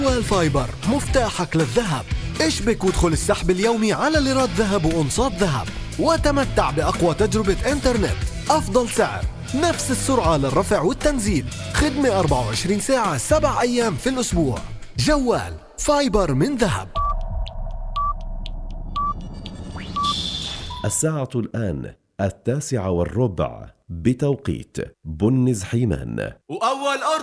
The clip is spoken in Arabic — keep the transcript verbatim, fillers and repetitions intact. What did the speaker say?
جوال فايبر مفتاحك للذهب. اشبك وادخل السحب اليومي على ليرات ذهب وأنصات ذهب وتمتع بأقوى تجربة انترنت، أفضل سعر، نفس السرعة للرفع والتنزيل، خدمة أربعة وعشرين ساعة سبع أيام في الأسبوع. جوال فايبر من ذهب. الساعة الآن التاسعة والربع بتوقيت بنز حيمان. وأول أرض